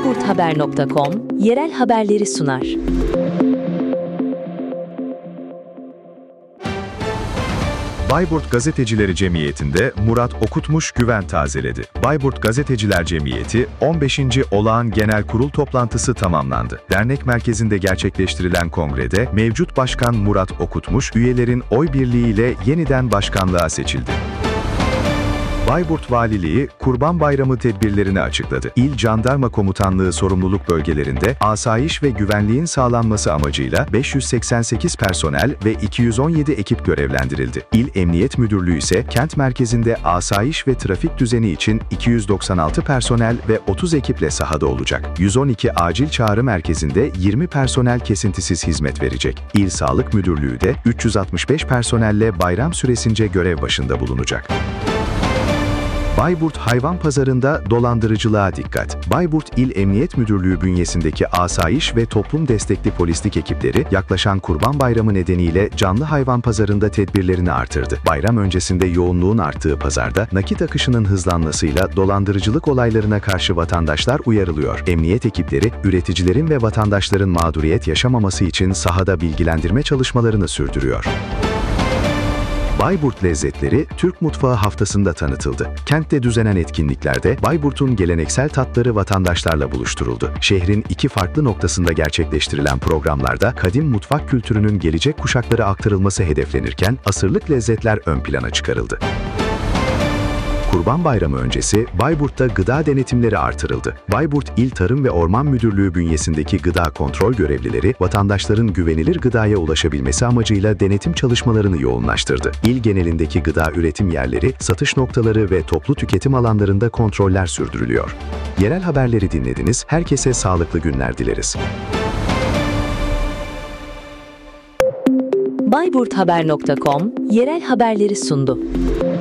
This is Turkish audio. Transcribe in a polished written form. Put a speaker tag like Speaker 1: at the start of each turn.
Speaker 1: bayburthaber.com yerel haberleri sunar.
Speaker 2: Bayburt Gazetecileri Cemiyeti'nde Murat Okutmuş güven tazeledi. Bayburt Gazeteciler Cemiyeti 15. Olağan Genel Kurul toplantısı tamamlandı. Dernek merkezinde gerçekleştirilen kongrede mevcut başkan Murat Okutmuş, üyelerin oy birliğiyle yeniden başkanlığa seçildi. Bayburt Valiliği, Kurban Bayramı tedbirlerini açıkladı. İl Jandarma Komutanlığı sorumluluk bölgelerinde asayiş ve güvenliğin sağlanması amacıyla 588 personel ve 217 ekip görevlendirildi. İl Emniyet Müdürlüğü ise kent merkezinde asayiş ve trafik düzeni için 296 personel ve 30 ekiple sahada olacak. 112 acil çağrı merkezinde 20 personel kesintisiz hizmet verecek. İl Sağlık Müdürlüğü de 365 personelle bayram süresince görev başında bulunacak. Bayburt Hayvan Pazarı'nda dolandırıcılığa dikkat. Bayburt İl Emniyet Müdürlüğü bünyesindeki asayiş ve toplum destekli polislik ekipleri yaklaşan Kurban Bayramı nedeniyle canlı hayvan pazarında tedbirlerini artırdı. Bayram öncesinde yoğunluğun arttığı pazarda nakit akışının hızlanmasıyla dolandırıcılık olaylarına karşı vatandaşlar uyarılıyor. Emniyet ekipleri üreticilerin ve vatandaşların mağduriyet yaşamaması için sahada bilgilendirme çalışmalarını sürdürüyor. Bayburt lezzetleri Türk Mutfağı Haftası'nda tanıtıldı. Kentte düzenlenen etkinliklerde Bayburt'un geleneksel tatları vatandaşlarla buluşturuldu. Şehrin iki farklı noktasında gerçekleştirilen programlarda kadim mutfak kültürünün gelecek kuşaklara aktarılması hedeflenirken asırlık lezzetler ön plana çıkarıldı. Kurban Bayramı öncesi Bayburt'ta gıda denetimleri artırıldı. Bayburt İl Tarım ve Orman Müdürlüğü bünyesindeki gıda kontrol görevlileri vatandaşların güvenilir gıdaya ulaşabilmesi amacıyla denetim çalışmalarını yoğunlaştırdı. İl genelindeki gıda üretim yerleri, satış noktaları ve toplu tüketim alanlarında kontroller sürdürülüyor. Yerel haberleri dinlediniz. Herkese sağlıklı günler dileriz.
Speaker 1: bayburthaber.com yerel haberleri sundu.